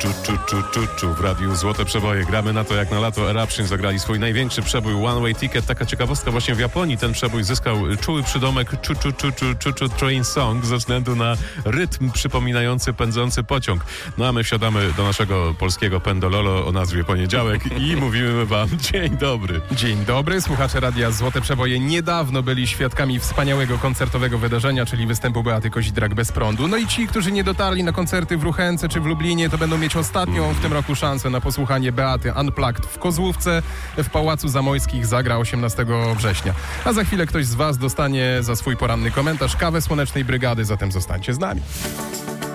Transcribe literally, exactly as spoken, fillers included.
Czu, czu, czu, czu, czu. W radiu Złote Przeboje. Gramy na to, jak na lato Eruption zagrali swój największy przebój One Way Ticket. Taka ciekawostka, właśnie w Japonii ten przebój zyskał czuły przydomek czu, czu, czu, czu, czu, czu, Train Song ze względu na rytm przypominający pędzący pociąg. No a my wsiadamy do naszego polskiego Pendololo o nazwie Poniedziałek i mówimy wam dzień dobry. Dzień dobry, słuchacze Radia Złote Przeboje niedawno byli świadkami wspaniałego koncertowego wydarzenia, czyli występu Beaty Kozidrak bez prądu. No i ci, którzy nie dotarli na koncerty w Ruchence czy w Lublinie, to będą mieć ostatnią w tym roku szansę na posłuchanie Beaty Unplugged w Kozłówce. W Pałacu Zamojskich zagra osiemnastego września. A za chwilę ktoś z was dostanie za swój poranny komentarz kawę Słonecznej Brygady, zatem zostańcie z nami.